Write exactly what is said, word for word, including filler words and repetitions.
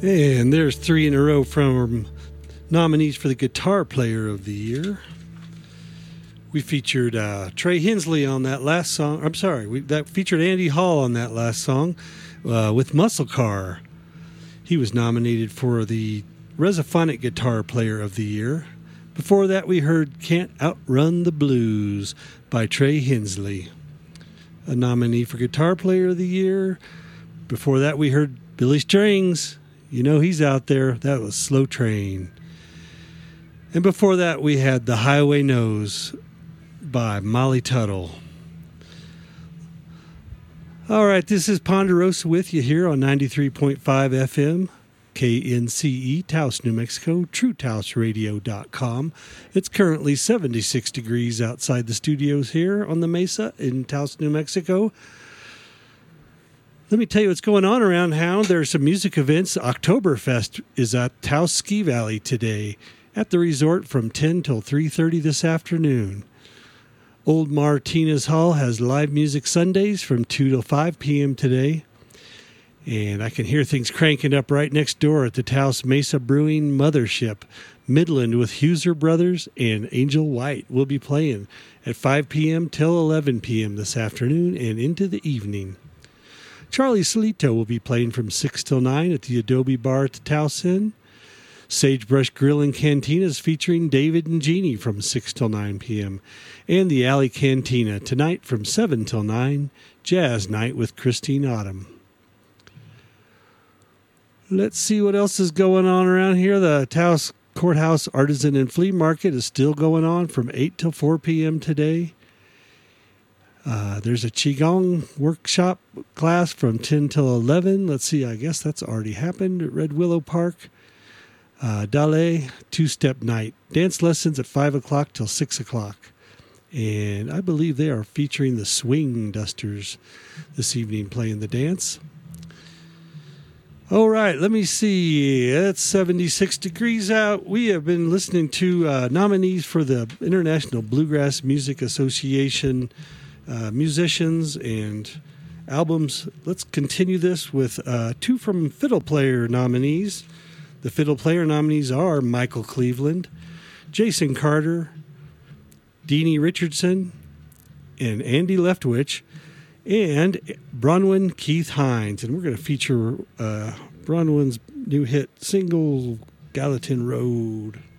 And there's three in a row from nominees for the Guitar Player of the Year. We featured uh, Trey Hensley on that last song. I'm sorry, we that featured Andy Hall on that last song uh, with Muscle Car. He was nominated for the Resophonic Guitar Player of the Year. Before that, we heard Can't Outrun the Blues by Trey Hensley, a nominee for Guitar Player of the Year. Before that, we heard Billy Strings. You know he's out there. That was Slow Train. And before that, we had The Highway Knows by Molly Tuttle. All right, this is Ponderosa with you here on ninety-three point five F M, K N C E, Taos, New Mexico, true taos radio dot com. It's currently seventy-six degrees outside the studios here on the Mesa in Taos, New Mexico. Let me tell you what's going on around town. There are some music events. Oktoberfest is at Taos Ski Valley today at the resort from ten till three thirty this afternoon. Old Martinez Hall has live music Sundays from two till five p.m. today. And I can hear things cranking up right next door at the Taos Mesa Brewing Mothership. Midland with Huser Brothers and Angel White will be playing at five p.m. till eleven p.m. this afternoon and into the evening. Charlie Solito will be playing from six till nine at the Adobe Bar at the Taos Inn. Sagebrush Grill and Cantina is featuring David and Jeannie from six till nine p.m. And the Alley Cantina tonight from seven till nine, Jazz Night with Christine Autumn. Let's see what else is going on around here. The Taos Courthouse Artisan and Flea Market is still going on from eight till four p.m. today. Uh, there's a Qigong workshop class from ten till eleven. Let's see, I guess that's already happened at Red Willow Park. Uh, Dale, two-step night. Dance lessons at five o'clock till six o'clock. And I believe they are featuring the Swing Dusters this evening playing the dance. All right, let me see. It's seventy-six degrees out. We have been listening to uh, nominees for the International Bluegrass Music Association uh, musicians and albums. Let's continue this with uh, two from Fiddle Player nominees. The Fiddle Player nominees are Michael Cleveland, Jason Carter, Deanie Richardson, and Andy Leftwich, and Bronwyn Keith Hines. And we're going to feature uh, Bronwyn's new hit single, Gallatin Road.